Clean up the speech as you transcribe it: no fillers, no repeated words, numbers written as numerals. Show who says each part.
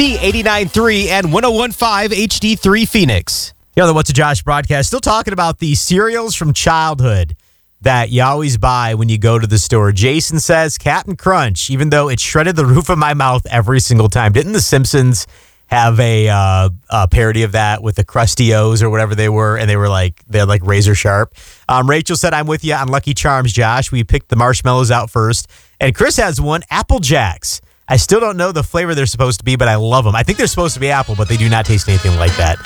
Speaker 1: Z89.3 and 101.5 HD3 Phoenix. The What's a Josh broadcast. Still talking about the cereals from childhood that you always buy when you go to the store. Jason says Captain Crunch, even though it shredded the roof of my mouth every single time. Didn't The Simpsons have a parody of that with the Krusty O's or whatever they were, and they're like razor sharp? Rachel said, I'm with you on Lucky Charms, Josh. We picked the marshmallows out first. And Chris has one, Apple Jacks. I still don't know the flavor they're supposed to be, but I love them. I think they're supposed to be apple, but they do not taste anything like that.